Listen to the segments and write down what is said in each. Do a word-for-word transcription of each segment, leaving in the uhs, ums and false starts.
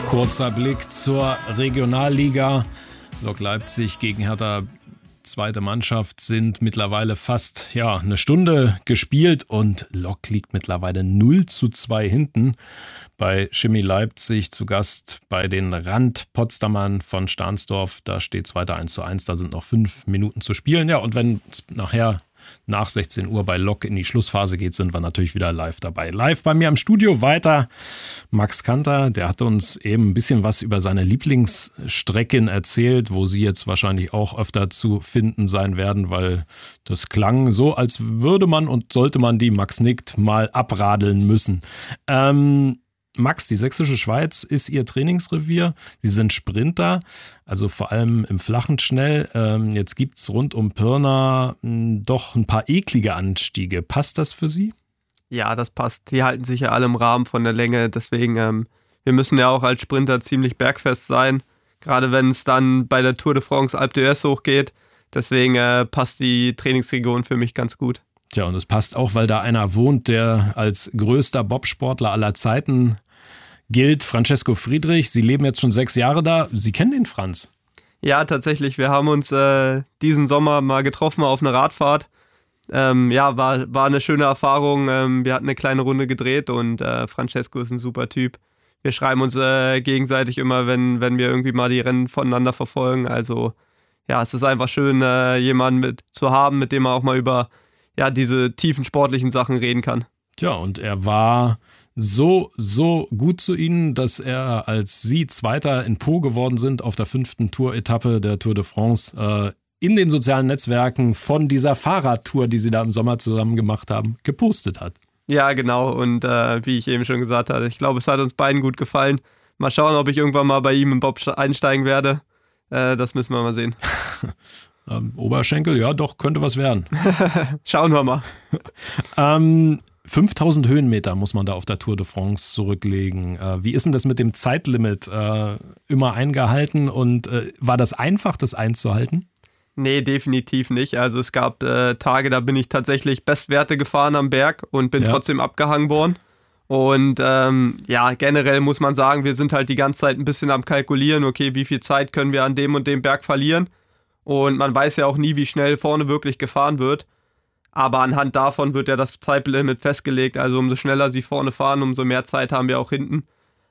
Kurzer Blick zur Regionalliga. Lok Leipzig gegen Hertha, zweite Mannschaft, sind mittlerweile fast ja, eine Stunde gespielt und Lok liegt mittlerweile null zu zwei hinten. Bei Chemie Leipzig zu Gast bei den Rand-Potsdamern von Stahnsdorf. Da steht es weiter eins zu eins, da sind noch fünf Minuten zu spielen. Ja, und wenn es nachher nach sechzehn Uhr bei Lok in die Schlussphase geht, sind wir natürlich wieder live dabei. Live bei mir im Studio weiter Max Kanter, der hat uns eben ein bisschen was über seine Lieblingsstrecken erzählt, wo sie jetzt wahrscheinlich auch öfter zu finden sein werden, weil das klang so, als würde man und sollte man die, Max nickt, mal abradeln müssen. Ähm, Max, die Sächsische Schweiz ist ihr Trainingsrevier. Sie sind Sprinter, also vor allem im Flachen schnell. Ähm, jetzt gibt es rund um Pirna mh, doch ein paar eklige Anstiege. Passt das für Sie? Ja, das passt. Die halten sich ja alle im Rahmen von der Länge. Deswegen, ähm, wir müssen ja auch als Sprinter ziemlich bergfest sein. Gerade wenn es dann bei der Tour de France Alpe d'Huez hochgeht. Deswegen äh, passt die Trainingsregion für mich ganz gut. Tja, und es passt auch, weil da einer wohnt, der als größter Bobsportler aller Zeiten gilt, Francesco Friedrich. Sie leben jetzt schon sechs Jahre da. Sie kennen den Franz? Ja, tatsächlich. Wir haben uns äh, diesen Sommer mal getroffen auf eine Radfahrt. Ähm, ja, war, war eine schöne Erfahrung. Ähm, wir hatten eine kleine Runde gedreht und äh, Francesco ist ein super Typ. Wir schreiben uns äh, gegenseitig immer, wenn, wenn wir irgendwie mal die Rennen voneinander verfolgen. Also ja, es ist einfach schön, äh, jemanden mit, zu haben, mit dem man auch mal über ja, diese tiefen sportlichen Sachen reden kann. Tja, und er war so, so gut zu Ihnen, dass er, als Sie Zweiter in Pau geworden sind auf der fünften Tour-Etappe der Tour de France, äh, in den sozialen Netzwerken von dieser Fahrradtour, die Sie da im Sommer zusammen gemacht haben, gepostet hat. Ja, genau. Und äh, wie ich eben schon gesagt hatte, ich glaube, es hat uns beiden gut gefallen. Mal schauen, ob ich irgendwann mal bei ihm im Bob einsteigen werde. Äh, das müssen wir mal sehen. ähm, Oberschenkel, ja doch, könnte was werden. Schauen wir mal. ähm, fünftausend Höhenmeter muss man da auf der Tour de France zurücklegen. Äh, wie ist denn das mit dem Zeitlimit? Äh, immer eingehalten und äh, war das einfach, das einzuhalten? Nee, definitiv nicht. Also es gab äh, Tage, da bin ich tatsächlich Bestwerte gefahren am Berg und bin ja. trotzdem abgehangen worden. Und ähm, ja, generell muss man sagen, wir sind halt die ganze Zeit ein bisschen am Kalkulieren, okay, wie viel Zeit können wir an dem und dem Berg verlieren? Und man weiß ja auch nie, wie schnell vorne wirklich gefahren wird. Aber anhand davon wird ja das Zeitlimit festgelegt. Also umso schneller sie vorne fahren, umso mehr Zeit haben wir auch hinten.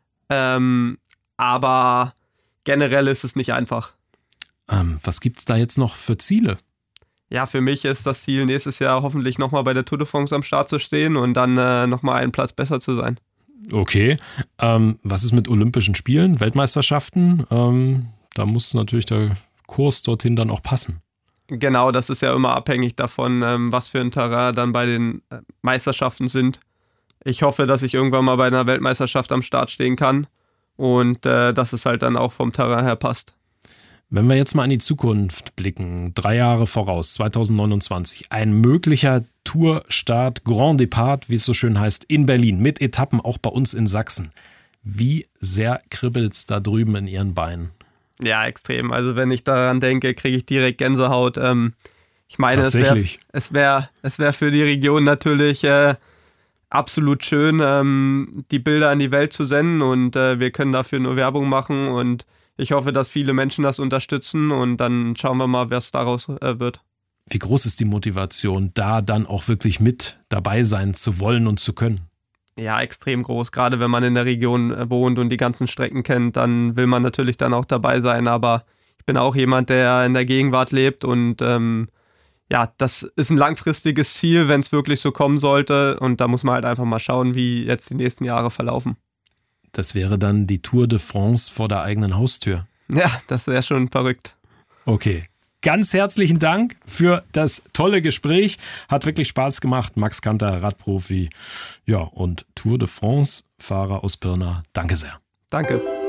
Ähm, aber generell ist es nicht einfach. Ähm, was gibt es da jetzt noch für Ziele? Ja, für mich ist das Ziel, nächstes Jahr hoffentlich nochmal bei der Tour de France am Start zu stehen und dann äh, nochmal einen Platz besser zu sein. Okay. Ähm, was ist mit Olympischen Spielen, Weltmeisterschaften? Ähm, da muss natürlich der Kurs dorthin dann auch passen. Genau, das ist ja immer abhängig davon, ähm, was für ein Terrain dann bei den äh, Meisterschaften sind. Ich hoffe, dass ich irgendwann mal bei einer Weltmeisterschaft am Start stehen kann und äh, dass es halt dann auch vom Terrain her passt. Wenn wir jetzt mal in die Zukunft blicken, drei Jahre voraus, zwanzig neunundzwanzig, ein möglicher Tourstart, Grand Depart, wie es so schön heißt, in Berlin, mit Etappen auch bei uns in Sachsen. Wie sehr kribbelt es da drüben in Ihren Beinen? Ja, extrem. Also wenn ich daran denke, kriege ich direkt Gänsehaut. Ähm, ich meine, es wäre es wär, es wär für die Region natürlich äh, absolut schön, ähm, die Bilder in die Welt zu senden und äh, wir können dafür nur Werbung machen und ich hoffe, dass viele Menschen das unterstützen und dann schauen wir mal, was daraus äh, wird. Wie groß ist die Motivation, da dann auch wirklich mit dabei sein zu wollen und zu können? Ja, extrem groß. Gerade wenn man in der Region wohnt und die ganzen Strecken kennt, dann will man natürlich dann auch dabei sein. Aber ich bin auch jemand, der in der Gegenwart lebt und ähm, ja, das ist ein langfristiges Ziel, wenn es wirklich so kommen sollte. Und da muss man halt einfach mal schauen, wie jetzt die nächsten Jahre verlaufen. Das wäre dann die Tour de France vor der eigenen Haustür. Ja, das wäre schon verrückt. Okay. Ganz herzlichen Dank für das tolle Gespräch. Hat wirklich Spaß gemacht. Max Kanter, Radprofi, ja, und Tour de France-Fahrer aus Pirna. Danke sehr. Danke.